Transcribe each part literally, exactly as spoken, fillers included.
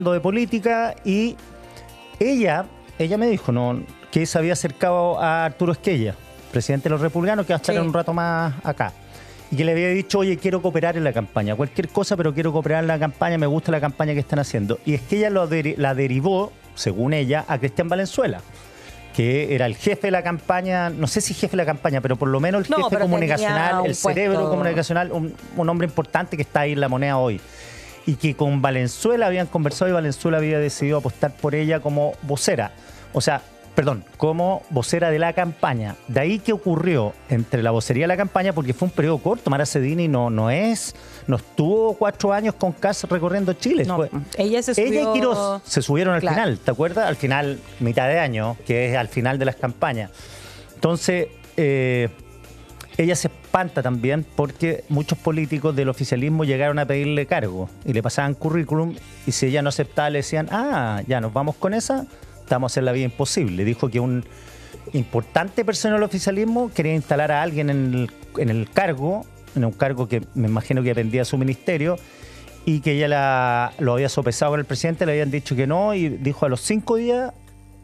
de política y ella, ella me dijo no, que se había acercado a Arturo Esquella, presidente de los republicanos, que va a estar sí. un rato más acá. Y que le había dicho, oye, quiero cooperar en la campaña, cualquier cosa, pero quiero cooperar en la campaña, me gusta la campaña que están haciendo. Y Esquella lo deri- la derivó, según ella, a Cristian Valenzuela, que era el jefe de la campaña, no sé si jefe de la campaña, pero por lo menos el no, jefe comunicacional, el cerebro puesto... comunicacional, un, un hombre importante que está ahí en La Moneda hoy. Y que con Valenzuela habían conversado y Valenzuela había decidido apostar por ella como vocera. O sea, perdón, como vocera de la campaña. De ahí que ocurrió entre la vocería y la campaña, porque fue un periodo corto. Mara Cedini no, no es, no estuvo cuatro años con Kass recorriendo Chile. No, fue, ella se subió... Ella y Quirós se subieron al claro. final, ¿te acuerdas? Al final, mitad de año, que es al final de las campañas. Entonces, eh, ella se espanta también porque muchos políticos del oficialismo llegaron a pedirle cargo y le pasaban currículum y si ella no aceptaba le decían, ah, ya nos vamos con esa, te vamos a hacer la vida imposible. Dijo que un importante personal del oficialismo quería instalar a alguien en el, en el cargo, en un cargo que me imagino que dependía de su ministerio, y que ella la, lo había sopesado con el presidente, le habían dicho que no, y dijo a los cinco días,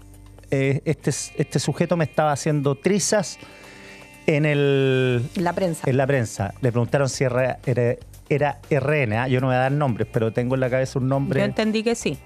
eh, este, este sujeto me estaba haciendo trizas en el la prensa. En la prensa. Le preguntaron si era, era, era R N, ¿eh? Yo no voy a dar nombres, pero tengo en la cabeza un nombre. Yo entendí que sí.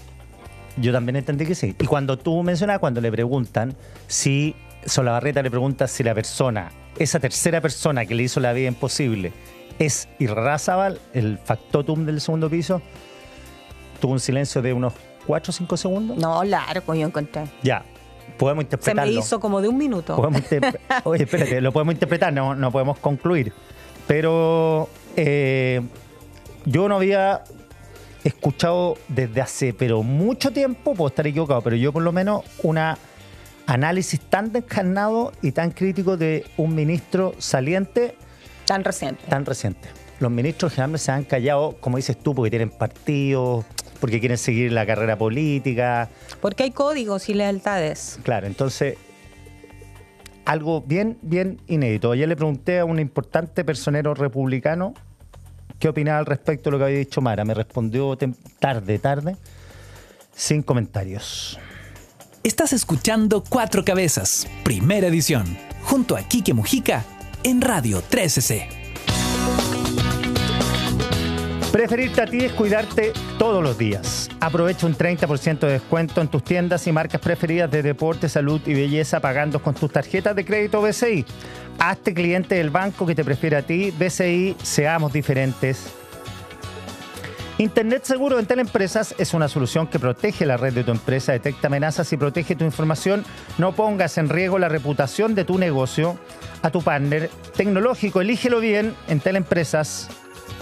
Yo también entendí que sí. Y cuando tú mencionas, cuando le preguntan si, Solabarrieta le pregunta si la persona, esa tercera persona que le hizo la vida imposible, es Irarrázaval, el factotum del segundo piso, tuvo un silencio de unos cuatro o cinco segundos. No, largo, yo encontré. Ya, podemos interpretarlo. Se me hizo como de un minuto. Interpre- Oye, espérate, lo podemos interpretar, no, no podemos concluir. Pero eh, yo no había escuchado desde hace pero mucho tiempo, puedo estar equivocado, pero yo por lo menos un análisis tan descarnado y tan crítico de un ministro saliente. Tan reciente. Tan reciente. Los ministros generalmente se han callado, como dices tú, porque tienen partidos, porque quieren seguir la carrera política. Porque hay códigos y lealtades. Claro, entonces, algo bien, bien inédito. Ayer le pregunté a un importante personero republicano qué opinaba al respecto de lo que había dicho Mara. Me respondió tem- tarde, tarde, sin comentarios. Estás escuchando Cuatro Cabezas, primera edición, junto a Quique Mujica en Radio trece C. Preferirte a ti es cuidarte todos los días. Aprovecha un treinta por ciento de descuento en tus tiendas y marcas preferidas de deporte, salud y belleza pagando con tus tarjetas de crédito B C I. Hazte cliente del banco que te prefiere a ti. B C I, seamos diferentes. Internet Seguro de Teleempresas es una solución que protege la red de tu empresa, detecta amenazas y protege tu información. No pongas en riesgo la reputación de tu negocio. A tu partner tecnológico, elígelo bien en Teleempresas.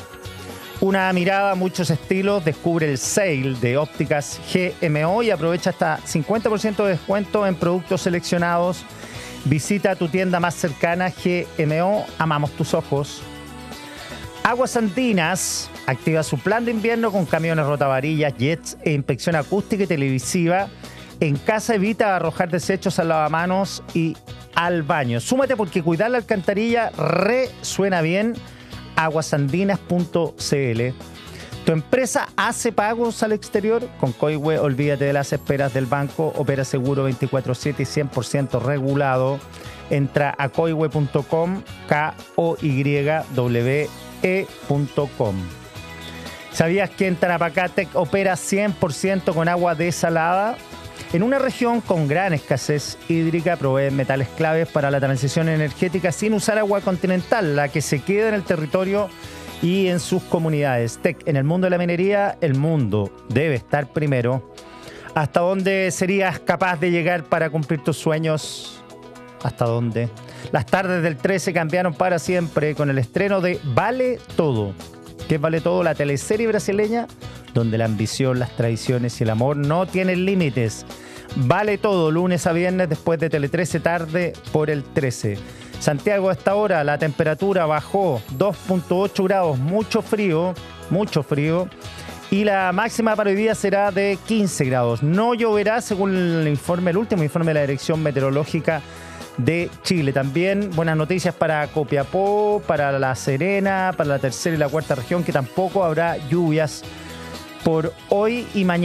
Una mirada a muchos estilos, descubre el sale de ópticas G M O y aprovecha hasta cincuenta por ciento de descuento en productos seleccionados. Visita tu tienda más cercana, G M O, amamos tus ojos. Aguas Andinas activa su plan de invierno con camiones rotavarillas, jets e inspección acústica y televisiva. En casa evita arrojar desechos al lavamanos y al baño. Súmate porque cuidar la alcantarilla resuena bien. aguasandinas punto c l. ¿Tu empresa hace pagos al exterior? Con Coihue, olvídate de las esperas del banco. Opera seguro veinticuatro siete y cien por ciento regulado. Entra a coihue punto com, K O Y W E punto com. ¿Sabías que en Tarapacá-Tec opera cien por ciento con agua desalada? En una región con gran escasez hídrica, provee metales claves para la transición energética sin usar agua continental, la que se queda en el territorio y en sus comunidades. Tec, en el mundo de la minería, el mundo debe estar primero. ¿Hasta dónde serías capaz de llegar para cumplir tus sueños? ¿Hasta dónde? Las tardes del trece cambiaron para siempre con el estreno de Vale Todo. ¿Qué es Vale Todo? La teleserie brasileña donde la ambición, las tradiciones y el amor no tienen límites. Vale Todo, lunes a viernes después de Tele trece tarde por el trece. Santiago, a esta hora la temperatura bajó dos punto ocho grados, mucho frío, mucho frío. Y la máxima para hoy día será de quince grados. No lloverá según el informe, el último informe de la Dirección Meteorológica de Chile. También buenas noticias para Copiapó, para La Serena, para la tercera y la cuarta región, que tampoco habrá lluvias por hoy y mañana.